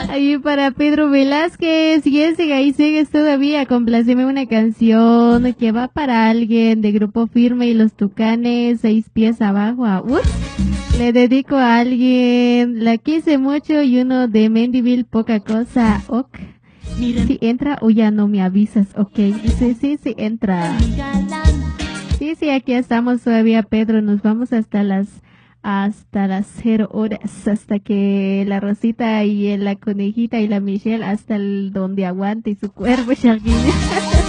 Ahí para Pedro Velázquez, y ese ahí sigues todavía, compláceme una canción que va para alguien de Grupo Firme y los Tucanes, 6 pies abajo, le dedico a alguien, la quise mucho y uno de Mendyville, poca cosa, ok. Si entra o ya no me avisas, ok, dice sí, entra. Sí, aquí estamos todavía, Pedro, nos vamos hasta las 0 horas, hasta que la Rosita y la conejita y la Michelle, hasta el donde aguante su cuerpo, Sharguina.